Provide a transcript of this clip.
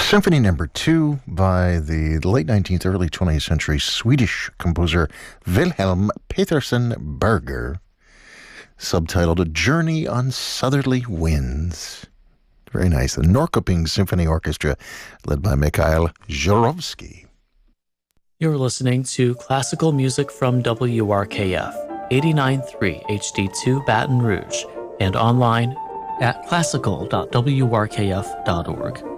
Symphony Number 2 by the late 19th, early 20th century Swedish composer Wilhelm Petersen Berger, subtitled A Journey on Southerly Winds. Very nice. The Norrköping Symphony Orchestra, led by Mikhail Zhurovsky. You're listening to classical music from WRKF, 89.3 HD2 Baton Rouge, and online at classical.wrkf.org.